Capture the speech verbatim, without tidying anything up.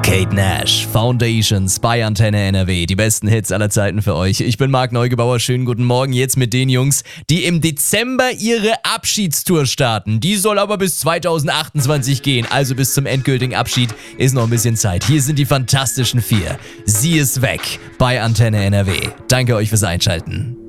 Kate Nash, Foundations bei Antenne N R W. Die besten Hits aller Zeiten für euch. Ich bin Marc Neugebauer. Schönen guten Morgen jetzt mit den Jungs, die im Dezember ihre Abschiedstour starten. Die soll aber bis zweitausendachtundzwanzig gehen. Also bis zum endgültigen Abschied ist noch ein bisschen Zeit. Hier sind die Fantastischen Vier. Sie ist weg bei Antenne N R W. Danke euch fürs Einschalten.